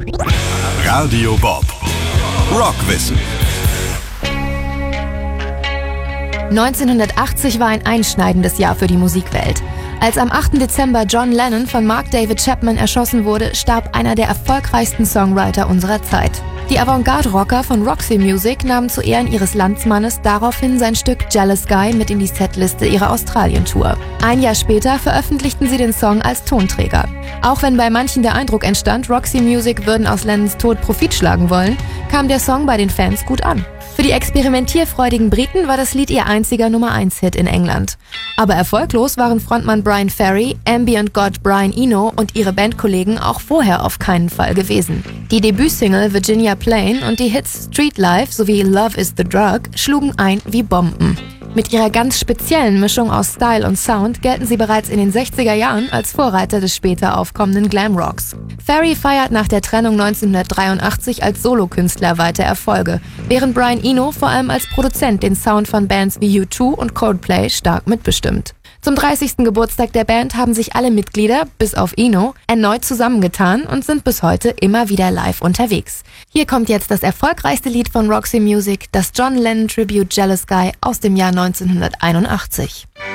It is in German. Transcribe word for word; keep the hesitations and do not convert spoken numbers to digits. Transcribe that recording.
Radio Bob. Rockwissen. neunzehnhundertachtzig war ein einschneidendes Jahr für die Musikwelt. Als am achten Dezember John Lennon von Mark David Chapman erschossen wurde, starb einer der erfolgreichsten Songwriter unserer Zeit. Die Avantgarde-Rocker von Roxy Music nahmen zu Ehren ihres Landsmannes daraufhin sein Stück Jealous Guy mit in die Setliste ihrer Australien-Tour. Ein Jahr später veröffentlichten sie den Song als Tonträger. Auch wenn bei manchen der Eindruck entstand, Roxy Music würden aus Lennons Tod Profit schlagen wollen, kam der Song bei den Fans gut an. Für die experimentierfreudigen Briten war das Lied ihr einziger Nummer eins Hit in England. Aber erfolglos waren Frontmann Bryan Ferry, Ambient-Gott Brian Eno und ihre Bandkollegen auch vorher auf keinen Fall gewesen. Die Debütsingle Virginia Plain und die Hits Street Life sowie Love is the Drug schlugen ein wie Bomben. Mit ihrer ganz speziellen Mischung aus Style und Sound gelten sie bereits in den sechziger Jahren als Vorreiter des später aufkommenden Glamrocks. Ferry feiert nach der Trennung neunzehnhundertdreiundachtzig als Solokünstler weiter Erfolge, während Brian Eno vor allem als Produzent den Sound von Bands wie U zwei und Coldplay stark mitbestimmt. Zum dreißigsten Geburtstag der Band haben sich alle Mitglieder, bis auf Eno, erneut zusammengetan und sind bis heute immer wieder live unterwegs. Hier kommt jetzt das erfolgreichste Lied von Roxy Music, das John Lennon Tribute Jealous Guy aus dem Jahr neunzehnhunderteinundachtzig.